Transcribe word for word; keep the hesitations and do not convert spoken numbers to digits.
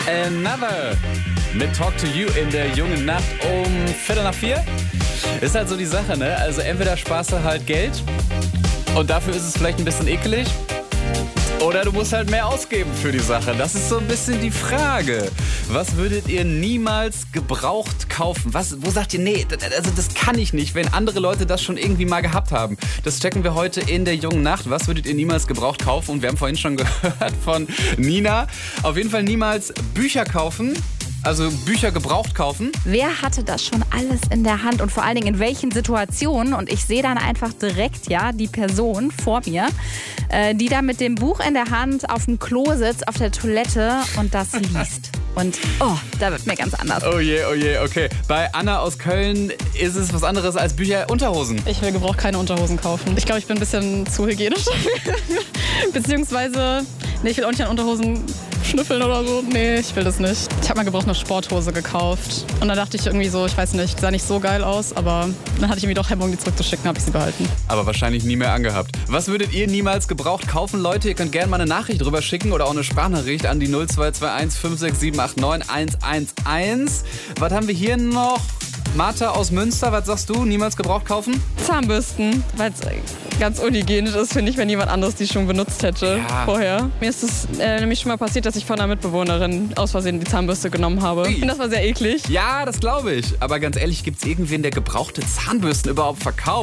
Another mit Talk to You in der jungen Nacht um Viertel nach vier. Ist halt so die Sache, ne? Also entweder sparst du halt Geld und dafür ist es vielleicht ein bisschen ekelig. Oder du musst halt mehr ausgeben für die Sache. Das ist so ein bisschen die Frage. Was würdet ihr niemals gebraucht kaufen? Was, wo sagt ihr, nee, also das kann ich nicht, wenn andere Leute das schon irgendwie mal gehabt haben? Das checken wir heute in der jungen Nacht. Was würdet ihr niemals gebraucht kaufen? Und wir haben vorhin schon gehört von Nina. Auf jeden Fall niemals Bücher kaufen. Also Bücher gebraucht kaufen. Wer hatte das schon alles in der Hand und vor allen Dingen in welchen Situationen? Und ich sehe dann einfach direkt ja die Person vor mir, äh, die da mit dem Buch in der Hand auf dem Klo sitzt, auf der Toilette und das liest. Und oh, da wird mir ganz anders. Oh je, oh je, okay. Bei Anna aus Köln ist es was anderes als Bücher, Unterhosen. Ich will gebraucht keine Unterhosen kaufen. Ich glaube, ich bin ein bisschen zu hygienisch. Beziehungsweise, nee, ich will auch nicht an Unterhosen schnüffeln oder so. Nee, ich will das nicht. Ich habe mal gebraucht eine Sporthose gekauft. Und dann dachte ich irgendwie so, ich weiß nicht, sah nicht so geil aus, aber dann hatte ich irgendwie doch Hemmung, die zurückzuschicken, habe ich sie behalten. Aber wahrscheinlich nie mehr angehabt. Was würdet ihr niemals gebraucht kaufen, Leute? Ihr könnt gerne mal eine Nachricht drüber schicken oder auch eine Sprachnachricht an die null zwei zwei eins fünf sechs sieben acht neun eins eins eins. Was haben wir hier noch? Martha aus Münster, was sagst du? Niemals gebraucht kaufen? Zahnbürsten, weil es ganz unhygienisch ist, finde ich, wenn jemand anderes die schon benutzt hätte Ja. vorher. Mir ist es äh, nämlich schon mal passiert, dass ich von einer Mitbewohnerin aus Versehen die Zahnbürste genommen habe. Ui. Und das war sehr eklig. Ja, das glaube ich. Aber ganz ehrlich, gibt es irgendwen, der gebrauchte Zahnbürsten überhaupt verkauft?